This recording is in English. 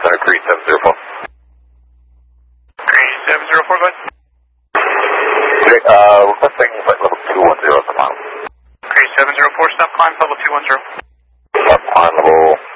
Center, Cree 704. Cree 704, go ahead. Okay, requesting flight level 210 at the mile. Cree 704, stop climb level 210. Stop climb level